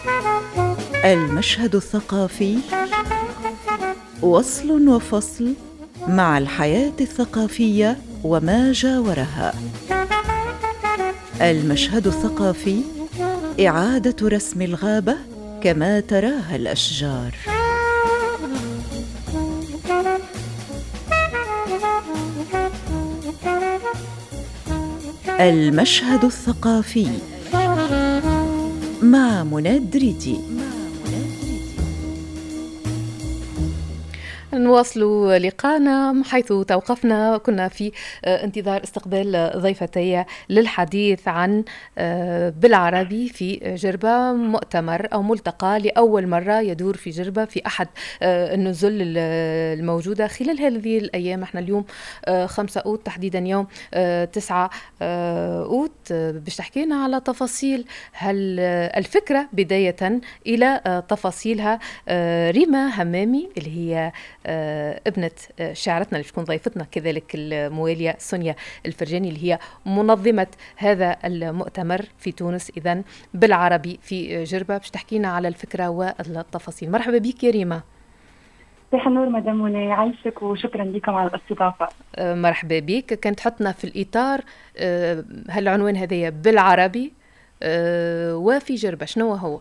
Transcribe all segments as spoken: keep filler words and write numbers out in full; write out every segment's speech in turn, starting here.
المشهد الثقافي وصل وفصل مع الحياة الثقافية وما جاورها. المشهد الثقافي إعادة رسم الغابة كما تراها الأشجار. المشهد الثقافي مع منى دريدي. نواصل لقاءنا حيث توقفنا. كنا في انتظار استقبال ضيفتي للحديث عن بالعربي في جربة، مؤتمر أو ملتقى لأول مرة يدور في جربة في أحد النزل الموجودة خلال هذه الأيام. احنا اليوم خمسة أوت تحديدا، يوم تسعة أوت، باش تحكينا على تفاصيل هل الفكرة بداية إلى تفاصيلها. ريما همامي اللي هي ابنة شاعرتنا اللي تكون ضيفتنا، كذلك الموالية سونيا الفرجاني اللي هي منظمة هذا المؤتمر في تونس، إذن بالعربي في جربة، باش تحكينا على الفكرة والتفاصيل. مرحبا بك يا ريما. صباح النور مدام منى، عايشك وشكرا لكم على الاستضافة. مرحبا بك. كانت تحطنا في الإطار هالعنوان هذايا بالعربي وفي جربة، شنو هو؟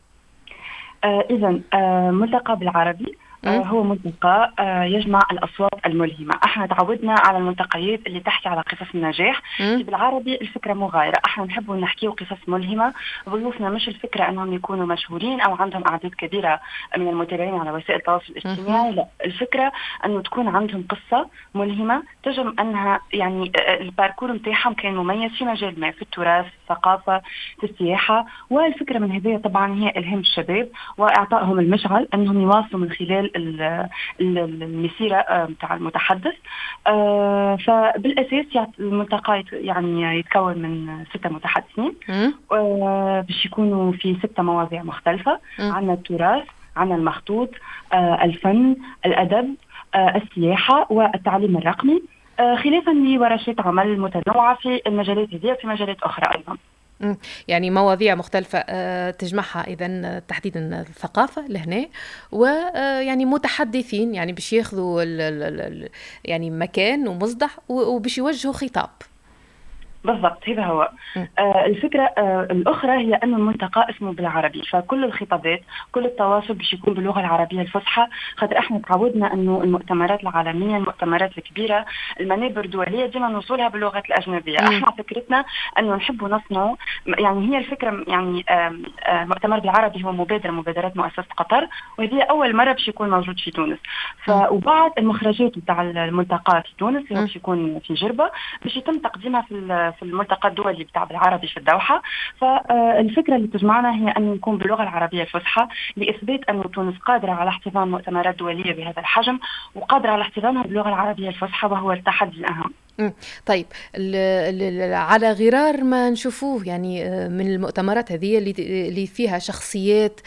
آه إذن آه ملتقى بالعربي آه هو ملتقى آه يجمع الأصوات الملهمة. احنا تعودنا على الملتقيات اللي تحكي على قصص النجاح. بالعربي الفكرة مغايرة، احنا نحب نحكيه قصص ملهمة. ضيوفنا مش الفكرة انهم يكونوا مشهورين او عندهم اعداد كبيرة من المتابعين على وسائل التواصل الاجتماعي، لا، الفكرة انه تكون عندهم قصة ملهمة تجم انها يعني الباركور متاعهم كان مميز في مجال ما، في التراث، في الثقافة، في السياحة. والفكرة من هذه طبعا هي الهام الشباب واعطائهم المشعل انهم يواصلوا من خلال المسيرة متاع المتحدث. فبالأساس الملتقى يعني يتكون من ستة متحدثين باش يكونوا في ستة مواضيع مختلفة. عندنا التراث، عندنا المخطوط، الفن، الأدب، السياحة والتعليم الرقمي، خلافا لورشات عمل متنوعة في المجالات هذه وفي مجالات أخرى أيضا. يعني مواضيع مختلفة تجمعها إذن تحديدا الثقافة لهنا، ويعني متحدثين يعني باش ياخذوا يعني مكان ومصدح وباش يوجهوا خطاب. بالضبط، هذا هو. آه الفكرة آه الأخرى هي أن الملتقى اسمه بالعربي، فكل الخطابات، كل التواصل باش يكون باللغة العربية الفصحى، خاطر احنا تعودنا أنه المؤتمرات العالمية، المؤتمرات الكبيرة، المنابر الدولية ديما نوصلها باللغات الأجنبية. م. احنا فكرتنا أنه نحب نصنع، يعني هي الفكرة يعني آه آه المؤتمر بالعربي هو مبادرة مبادرات مؤسسة قطر، وهذه أول مرة باش يكون موجود في تونس. وبعد المخرجات بتاع الملتقى في تونس اللي باش يكون في جربة باش يتم تقديمها في في الملتقى الدولي بتاع بالعربي في الدوحة. فالفكرة اللي تجمعنا هي أن نكون باللغة العربية الفصحى لإثبات أن تونس قادرة على احتضان مؤتمرات دولية بهذا الحجم وقادرة على احتضانها باللغة العربية الفصحى، وهو التحدي الأهم. طيب، على غرار ما نشوفوه يعني من المؤتمرات هذه اللي فيها شخصيات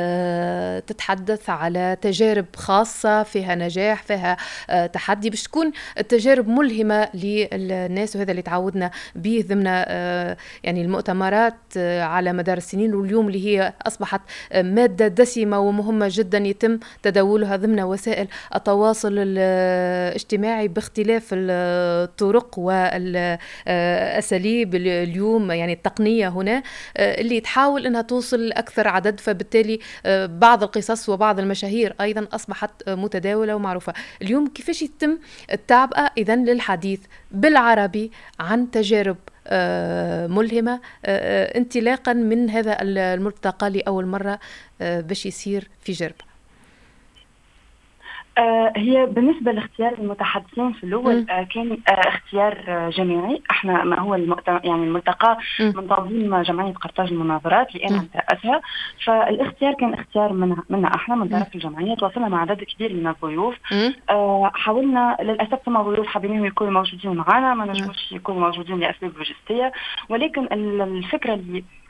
تتحدث على تجارب خاصة فيها نجاح فيها تحدي، باش تكون التجارب ملهمة للناس، وهذا اللي تعودنا به ضمن يعني المؤتمرات على مدار السنين، واليوم اللي هي أصبحت مادة دسمة ومهمة جدا يتم تداولها ضمن وسائل التواصل الاجتماعي باختلاف الطرق والأساليب اليوم، يعني التقنية هنا اللي تحاول أنها توصل لأكثر عدد، فبالتالي بعض القصص وبعض المشاهير أيضا أصبحت متداولة ومعروفة. اليوم كيفاش يتم التعبئة إذن للحديث بالعربي عن تجارب ملهمة انطلاقا من هذا الملتقى لأول مرة باش يصير في جربة؟ آه هي بالنسبة لاختيار المتحدثين في الأول آه كان آه اختيار آه جماعي. احنا ما هو المؤتمر يعني الملتقى من تنظيم جمعية قرطاج المناظرات اللي أنا رأسها، فالاختيار كان اختيار من منا احنا من طرف الجمعية. تواصلنا مع عدد كبير من الضيوف، آه حاولنا للأسف ثم ضيوف حابين يكونوا موجودين معنا، ما نجموش يكونوا موجودين لأسباب لوجستية، ولكن الفكرة اللي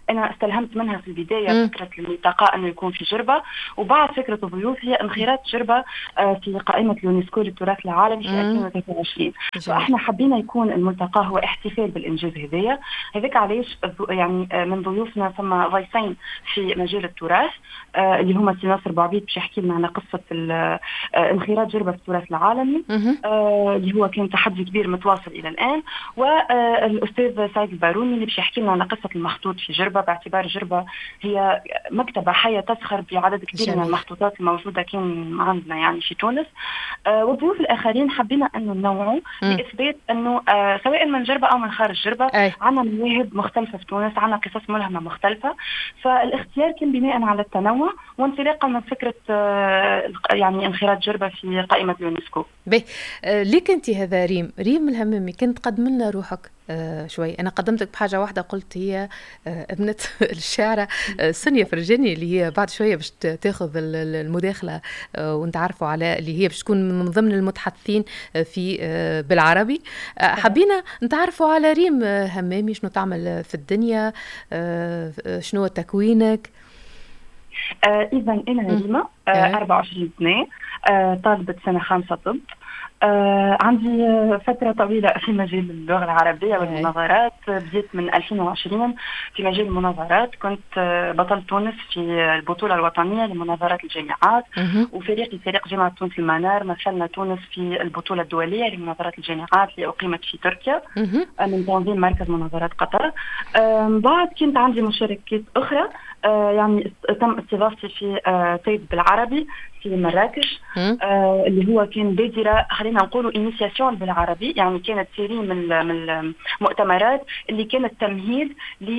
أنا استلهمت منها في البداية فكرة الملتقى أنه يكون في جربة، وبعد فكرة الضيوف هي انخراط جربة في قائمة اليونسكو للتراث العالمي في ألفين وثلاثة وعشرين. فإحنا حبينا يكون الملتقى هو احتفال بالإنجاز هذايا. هذاك علاش يعني من ضيوفنا ثم ضيفين في مجال التراث اللي هما سي ناصر بوعبيد باش يحكي لنا على قصة انخراط جربة في التراث العالمي اللي هو كان تحدي كبير متواصل إلى الآن، والأستاذ سعيد الباروني اللي باش يحكي لنا على قصة المخطوط في جربة، باعتبار جربة هي مكتبة حية تزخر بعدد كبير جميل. من المخطوطات الموجودة كان عندنا يعني في تونس. آه والضيوف الآخرين حبينا أنه ننوعوا لإثبات أنه آه سواء من جربة أو من خارج جربة عنا مواهب مختلفة في تونس، عنا قصص ملهمة مختلفة. فالاختيار كان بناء على التنوع وانطلاقا من فكرة آه يعني انخراط جربة في قائمة اليونسكو. باهي آه ليك أنت هذا ريم ريم الهمامي كنت تقدم لنا روحك آه شوي. أنا قدمتك بحاجة واحدة، قلت هي آه ابنة الشاعرة آه سونيا فرجاني اللي هي بعد شوية باش تاخذ المداخلة آه وانت عارفوا على اللي هي باش تكون من ضمن المتحدثين آه في آه بالعربي. آه حبينا نتعرفوا على ريم آه همامي، شنو تعمل في الدنيا، آه شنو تكوينك. آه إذا أنا ريمة آه أربعة وعشرين سنة، آه طالبة سنة خامسة طب. آه عندي فترة طويلة في مجال اللغة العربية والمناظرات. بديت من ألفين وعشرين في مجال المناظرات، كنت بطل تونس في البطولة الوطنية لمناظرات الجامعات، وفريقي فريق جامعة تونس المنار مثلنا تونس في البطولة الدولية لمناظرات الجامعات اللي أقيمت في تركيا من تنظيم مركز مناظرات قطر. آه بعد كنت عندي مشاركات أخرى، آه يعني تم استضافتي في آه طيب بالعربي في مراكش، آه اللي هو كان بادرة خلينا نقولوا إنيسياسيون بالعربي، يعني كانت سيري من من المؤتمرات اللي كانت تمهيد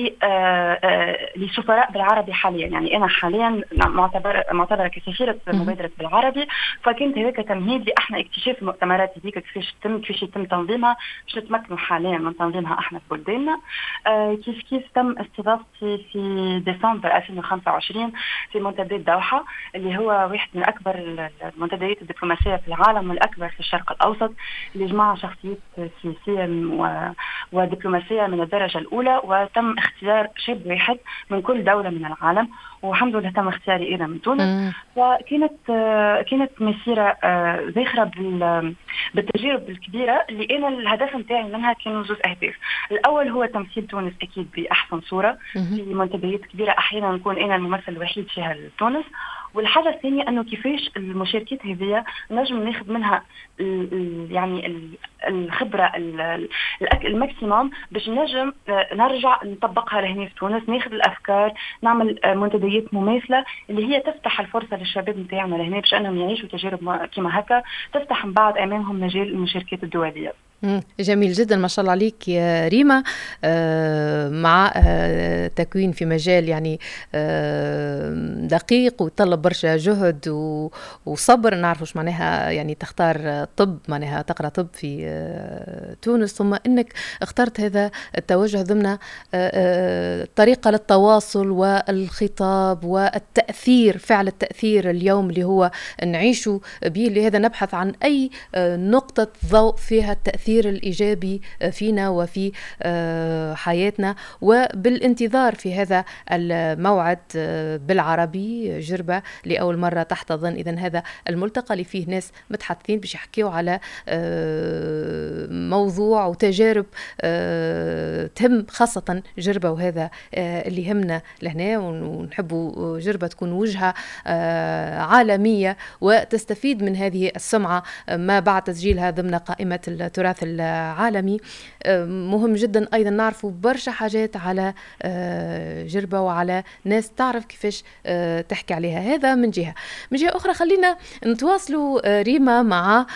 لسفراء بالعربي حاليا. يعني أنا حاليا معتبرة معتبرة كسفيرة مبادرة بالعربي، فكنت هذاك تمهيد لإحنا اكتشاف المؤتمرات هذيك كيفاش تتم كيفاش يتم تنظيمها باش نتمكنوا حاليا من تنظيمها إحنا في بلداننا. آه كيف كيف تم استضافتي في ديسمبر ألفين وخمسة وعشرين في منتدى الدوحة، اللي هو واحد من أكبر المنتديات الدبلوماسية في العالم والأكبر في الشرق الأوسط، اللي جمع شخصيات سياسية ودبلوماسية من الدرجة الأولى، وتم اختيار شاب واحد من كل دولة من العالم، والحمد لله تم اختياري أنا من تونس. فكانت كانت مسيرة زاخرة بالتجارب الكبيرة اللي أنا الهدف متاعي منها كانوا زوج أهداف. الأول هو تمثيل تونس أكيد بأحسن صورة في منتديات كبيرة، أحيانا نكون أنا الممثل الوحيد فيها لتونس. والحاجة الثانية أنه كيفاش المشاركات هذه نجم ناخذ منها يعني الخبرة الماكسيموم باش نجم نرجع نطبقها لهنا في تونس، ناخذ الأفكار، نعمل منتديات مماثلة اللي هي تفتح الفرصة للشباب نتاعنا لهنا باش أنهم يعيشوا تجارب كما هكا، تفتح من بعد أمامهم مجال المشاركات الدولية. جميل جدا ما شاء الله عليك يا ريما، مع تكوين في مجال يعني دقيق ويطلب برشا جهد وصبر. نعرفوش معناها يعني تختار طب، معناها تقرأ طب في تونس، ثم انك اخترت هذا التوجه ضمن طريقة للتواصل والخطاب والتأثير، فعل التأثير اليوم اللي هو نعيشه به، لهذا نبحث عن أي نقطة ضوء فيها التأثير الإيجابي فينا وفي حياتنا. وبالانتظار في هذا الموعد بالعربي جربة لأول مرة تحتضن إذن هذا الملتقى اللي فيه ناس متحدثين باش يحكيوا على موضوع وتجارب تهم خاصة جربة، وهذا اللي همنا لهنا، ونحبوا جربة تكون وجهة عالمية وتستفيد من هذه السمعة ما بعد تسجيلها ضمن قائمة التراث العالمي. مهم جدا أيضا نعرفوا برشا حاجات على جربة وعلى ناس تعرف كيفاش تحكي عليها. هذا من جهة. من جهة أخرى خلينا نتواصلوا ريما مع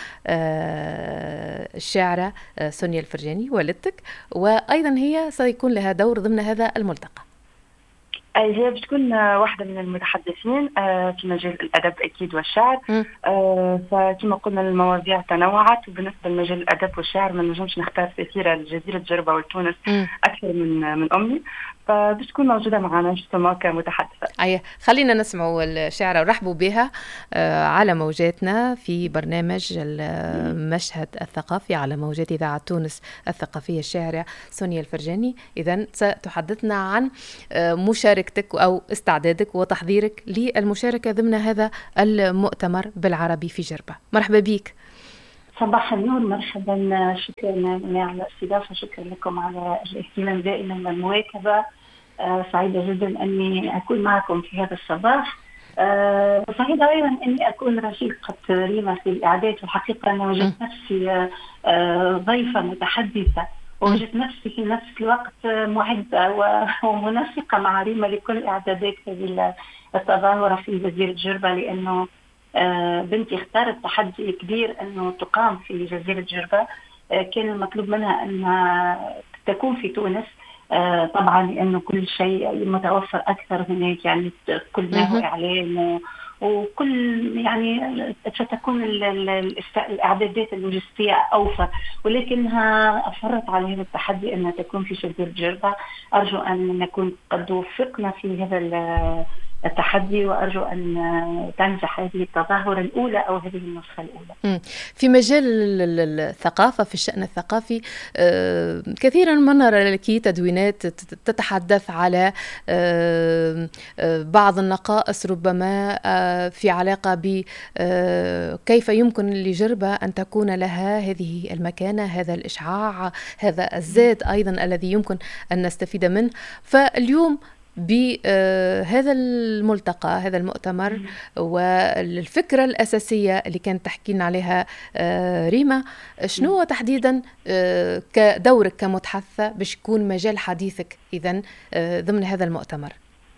الشاعرة سونيا الفرجاني والدتك، وأيضا هي سيكون لها دور ضمن هذا الملتقى. هي بتكون واحدة من المتحدثين في مجال الأدب أكيد والشعر. فكما قلنا المواضيع تنوعت، وبالنسبة لمجال الأدب والشعر ما نجمش نختار في سيرة الجزيرة جربة وتونس أكثر من من أمي. فباش تكون موجودة معنا جسما كمتحدثة. أيه خلينا نسمعوا الشعرة ورحبوا بها على موجاتنا في برنامج المشهد الثقافي على موجات إذاعة تونس الثقافية. الشاعرة سونيا الفرجاني إذن ستحدثنا عن مشاركتك أو استعدادك وتحضيرك للمشاركة ضمن هذا المؤتمر بالعربي في جربة. مرحبا بك. صباح النور، مرحبا، شكرا على الاستضافة، شكرا لكم على الاهتمام دائما والمواكبة. آه سعيدة جدا أني أكون معكم في هذا الصباح. آه سعيدة أيضا أني أكون رفيقة ريما في الإعداد. في الحقيقة أنا وجدت نفسي آه ضيفة متحدثة، ووجدت نفسي في نفس الوقت معدة ومنسقة مع ريما لكل إعدادات هذه التظاهرة في جزيرة جربة، لأنه آه بنتي اختارت تحدي كبير أنه تقام في جزيرة جربة. آه كان المطلوب منها أن تكون في تونس، آه طبعا لأنه كل شيء متوفر أكثر هناك، يعني كل ما هو إعلام وكل يعني ستكون الإعدادات اللوجستية أوفر، ولكنها أصرت على هذا التحدي أنها تكون في جزيرة جربة. أرجو أن نكون قد وفقنا في هذا التحدي، وأرجو أن تنجح هذه التظاهرة الأولى أو هذه النسخة الأولى. في مجال الثقافة، في الشأن الثقافي، كثيرا ما نرى لك تدوينات تتحدث على بعض النقائص ربما في علاقة بكيف يمكن لجربة أن تكون لها هذه المكانة، هذا الإشعاع، هذا الزاد أيضا الذي يمكن أن نستفيد منه. فاليوم بهذا الملتقى، هذا المؤتمر، والفكرة الأساسية اللي كانت تحكينا عليها ريما، شنو تحديدا كدورك كمتحدثة باش يكون مجال حديثك إذن ضمن هذا المؤتمر؟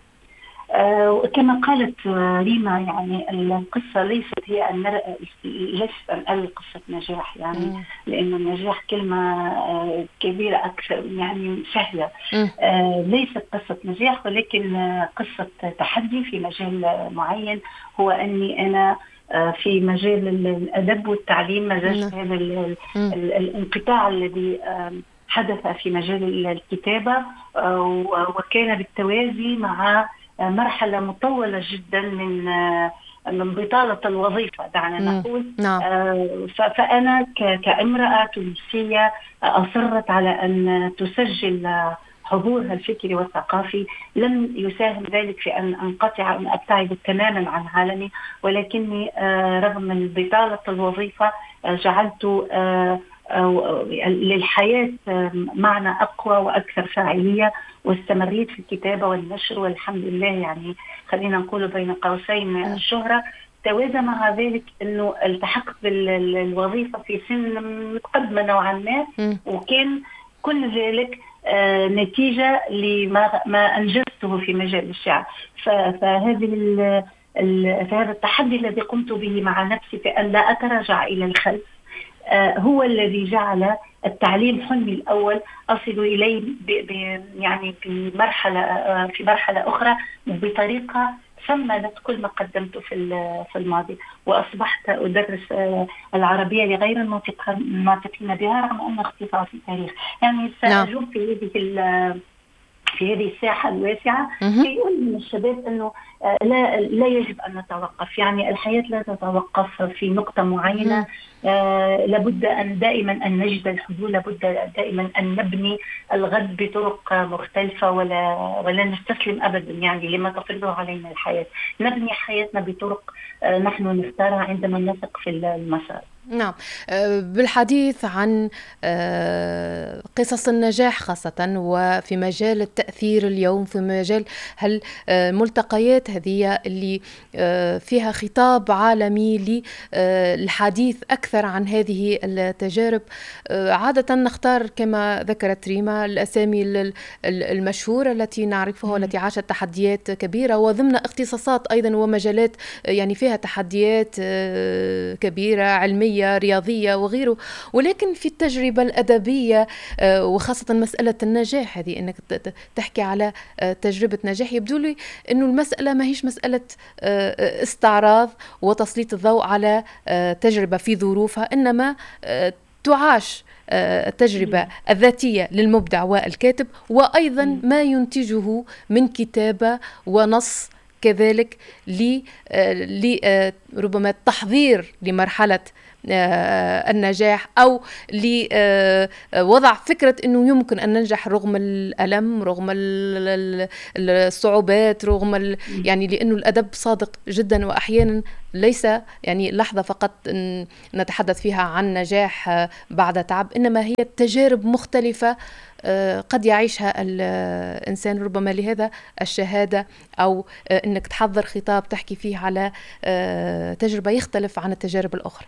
آه كما قالت ريما، يعني القصة ليست هي أن ليست أن قصة نجاح، يعني م. لأن النجاح كلمة آه كبيرة أكثر، يعني سهلة. آه ليست قصة نجاح، ولكن آه قصة تحدي في مجال معين، هو أني أنا آه في مجال الأدب والتعليم مزجت هذا الانقطاع الذي آه حدث في مجال الكتابة، آه وكان بالتوازي مع مرحلة مطولة جدا من من بطالة الوظيفة، دعنا نقول. آه فأنا كامرأة تونسية أصرت على أن تسجل حضورها الفكري والثقافي. لم يساهم ذلك في أن أنقطع أن أبتعد تماما عن عالمي، ولكني آه رغم من بطالة الوظيفة آه جعلت آه للحياة معنى أقوى وأكثر فاعلية، واستمريت في الكتابة والنشر، والحمد لله يعني خلينا نقول بين قوسين الشهرة. توازى مع ذلك أنه التحقت بالوظيفة في سن متقدمة نوعا ما، وكان كل ذلك نتيجة لما ما أنجزته في مجال الشعر. فهذه فهذا التحدي الذي قمت به مع نفسي في أن لا أتراجع إلى الخلف هو الذي جعل التعليم حلمي الأول أصل إليه ب ب يعني بمرحلة في مرحلة أخرى بطريقة ثمنت كل ما قدمته في في الماضي، وأصبحت أدرس العربية لغير الناطقين بها رغم أن اختصاصي تاريخ. يعني سأجوب في هذه في هذه الساحة الواسعة يقول من الشباب أنه لا لا يجب أن نتوقف، يعني الحياة لا تتوقف في نقطة معينة. آه لابد أن دائما أن نجد الحلول، لابد دائما أن نبني الغد بطرق مختلفة، ولا ولا نستسلم أبدا يعني لما تفرضه علينا الحياة. نبني حياتنا بطرق آه نحن نختارها عندما نثق في المسار. نعم، بالحديث عن قصص النجاح خاصة وفي مجال التأثير اليوم، في مجال هالملتقيات هذه اللي فيها خطاب عالمي للحديث أكثر عن هذه التجارب، عادة نختار كما ذكرت ريما الأسامي المشهورة التي نعرفها والتي عاشت تحديات كبيرة، وضمن اختصاصات أيضا ومجالات يعني فيها تحديات كبيرة علمية رياضية وغيره. ولكن في التجربة الأدبية وخاصة مسألة النجاح هذه، أنك تحكي على تجربة نجاح، يبدو لي أنه المسألة ما هيش مسألة استعراض وتسليط الضوء على تجربة في ظروفها، إنما تعاش التجربة الذاتية للمبدع والكاتب، وأيضا ما ينتجه من كتابة ونص كذلك لربما التحضير لمرحلة النجاح أو لوضع فكرة أنه يمكن أن ننجح رغم الألم، رغم الصعوبات، رغم يعني لأنه الأدب صادق جدا، وأحيانا ليس يعني لحظة فقط نتحدث فيها عن نجاح بعد تعب، إنما هي تجارب مختلفة قد يعيشها الإنسان. ربما لهذا الشهادة أو أنك تحضر خطاب تحكي فيه على تجربة يختلف عن التجارب الأخرى.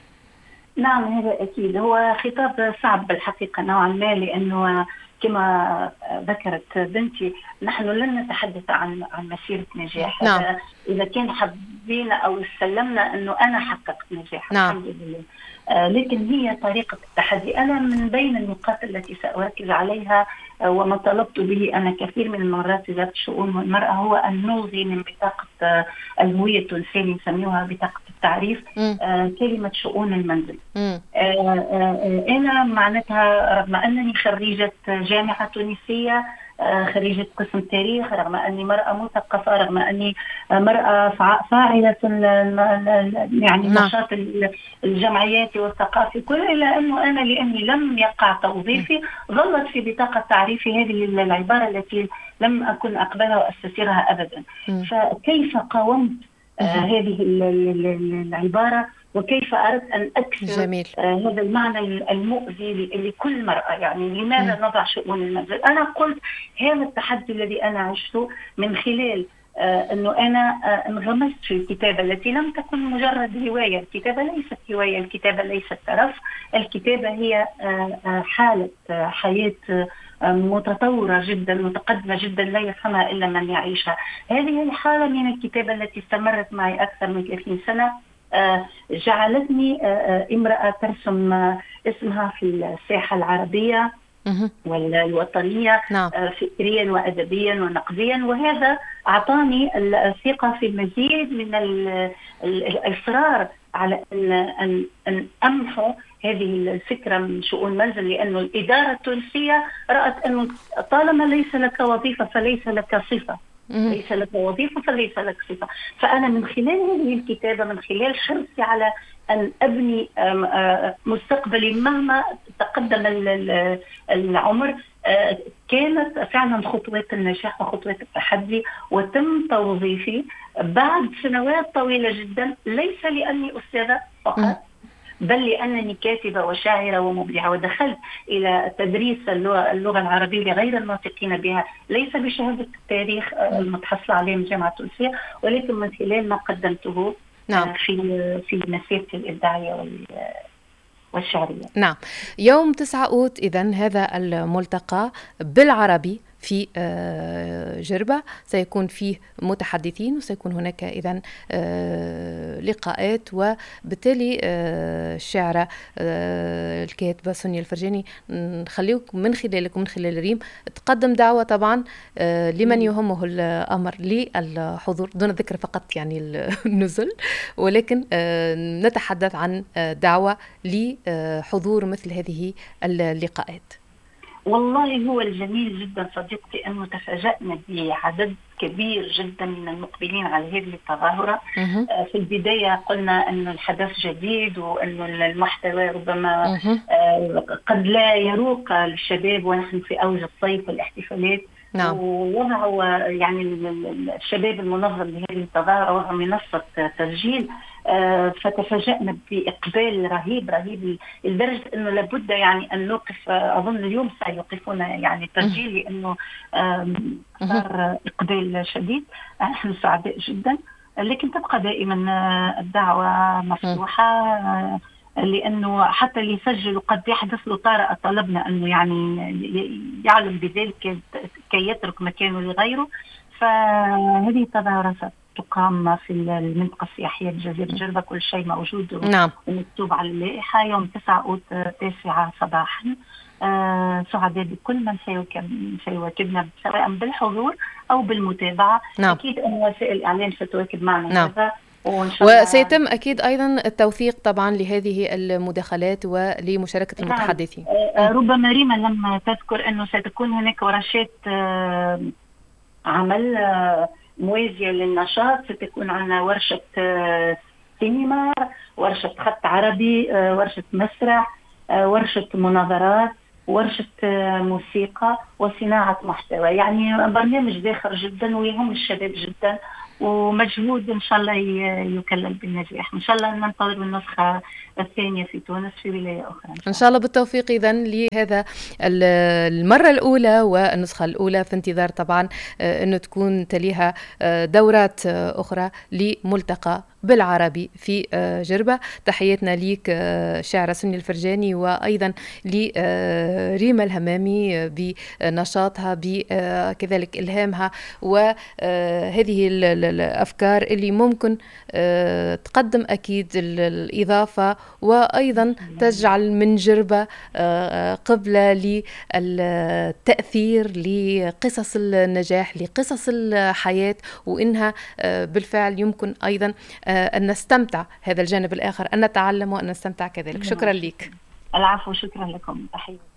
نعم هذا أكيد هو خطاب صعب بالحقيقة نوعا ما، لأنه كما ذكرت بنتي نحن لن نتحدث عن عن مسيرة نجاح. نعم. إذا كان حبينا أو سلمنا أنه أنا حققت نجاح نعم. الحمد لله، آه لكن هي طريقة التحدي. أنا من بين النقاط التي سأركز عليها آه وما طلبت به أنا كثير من المرات ذات الشؤون والمرأة هو أن نلغي من بطاقة آه الهوية التونسية نسميها بطاقة التعريف آه كلمة شؤون المنزل. آه آه أنا معناتها رغم أنني خريجة جامعة تونسية، خريجة قسم تاريخ، رغم أني مرأة مثقفة، رغم أني مرأة فاعلة في يعني نشاط الجمعيات والثقافي كل، إلا أنه أنا لأني لم يقع توظيفي ظلت في بطاقة تعريفي هذه العبارة التي لم أكن أقبلها وأستسيرها أبدا. فكيف قاومت هذه العبارة وكيف أردت أن أكسر جميل. آه هذا المعنى المؤذي لكل مرأة. يعني لماذا م. نضع شؤون المنزل؟ أنا قلت هذا التحدي الذي أنا عشته من خلال آه أنه أنا آه انغمست في الكتابة التي لم تكن مجرد هواية. الكتابة ليست هواية، الكتابة ليست ترف، الكتابة هي آه آه حالة آه حياة آه متطورة جدا متقدمة جدا لا يفهمها إلا من يعيشها. هذه الحالة من الكتابة التي استمرت معي أكثر من ثلاثين سنة آه جعلتني آه امرأة ترسم آه اسمها في الساحة العربية والوطنية نعم. آه فكريا وأدبيا ونقديا، وهذا أعطاني الثقة في المزيد من الإصرار على أن, أن, أن أمحو هذه الفكرة من شؤون منزل، لأنه الإدارة التونسية رأت أنه طالما ليس لك وظيفة فليس لك صفة، ليس لك وظيفة فليس لك صفة. فأنا من خلال هذه الكتابة، من خلال حرصي على أن أبني مستقبلي مهما تقدم العمر، كانت فعلا خطوات النجاح وخطوات التحدي، وتم توظيفي بعد سنوات طويلة جدا، ليس لأني أستاذة فقط بل لأنني كاتبة وشاعرة ومبدعة، ودخلت إلى تدريس اللغة, اللغة العربية لغير الناطقين بها، ليس بشهادة التاريخ المتحصلة عليه من الجامعة التونسية، ولكن من خلال ما قدمته نعم. في في مسيرتي الإبداعية والشعرية. نعم. يوم تسعة أوت إذن هذا الملتقى بالعربي في جربة، سيكون فيه متحدثين وسيكون هناك إذن لقاءات، وبالتالي الشاعرة الكاتبة سونيا الفرجاني نخليك من خلالك ومن خلال ريم تقدم دعوة طبعا لمن يهمه الأمر للحضور، دون ذكر فقط يعني النزل، ولكن نتحدث عن دعوة لحضور مثل هذه اللقاءات. والله هو الجميل جدا صديقتي أنه تفاجأنا بعدد كبير جدا من المقبلين على هذه التظاهرة. في البداية قلنا أن الحدث جديد وأن المحتوى ربما قد لا يروق للشباب ونحن في أوج الصيف والاحتفالات. نعم. ووضعوا يعني الشباب المنظم لهذه التظاهرة وضعوا منصة تسجيل، فتفاجأنا بإقبال رهيب رهيب لدرجة أنه لابد يعني أن نوقف، أظن اليوم سيوقفون يعني التسجيل لأنه صار إقبال شديد. نحن سعداء جدا، لكن تبقى دائما الدعوة مفتوحة، لأنه حتى اللي يسجل قد يحدث له طارئة طلبنا أنه يعني يعلم بذلك كي يترك مكانه لغيره. فهذه التظاهرة تقام في المنطقة السياحية بجزيرة جربة، كل شيء موجود نعم. ومكتوب على اللائحة. يوم تسعة أوت تاسعة صباحا. آه سعداء بكل من سيواكبنا سواء بالحضور أو بالمتابعة. نعم. أكيد أن وسائل الإعلام ستواكب معنا. نعم. هذا وسيتم أكيد أيضا التوثيق طبعا لهذه المداخلات ولمشاركة المتحدثين. ربما ريما لما تذكر أنه ستكون هناك ورشات عمل موازية للنشاط، ستكون عندنا ورشة سينما، ورشة خط عربي، ورشة مسرح، ورشة مناظرات، ورشة موسيقى وصناعة محتوى. يعني برنامج ذاخر جدا ويهم الشباب جدا، ومجهود إن شاء الله يكلل بالنجاح. إن شاء الله ننتظر النسخة الثانية في تونس في ولاية أخرى إن شاء, إن شاء الله بالتوفيق إذن لهذا المرة الأولى والنسخة الأولى، في انتظار طبعا أنه تكون تليها دورات أخرى لملتقى بالعربي في جربة. تحياتنا ليك شاعرة سني الفرجاني، وأيضا لريما الهمامي بنشاطها بكذلك إلهامها وهذه الأفكار اللي ممكن تقدم أكيد الإضافة وأيضا تجعل من جربة قبلة للتأثير لقصص النجاح، لقصص الحياة، وإنها بالفعل يمكن أيضا أن نستمتع هذا الجانب الآخر، أن نتعلم وأن نستمتع كذلك. شكرا لك. العفو، شكرا لكم، تحية.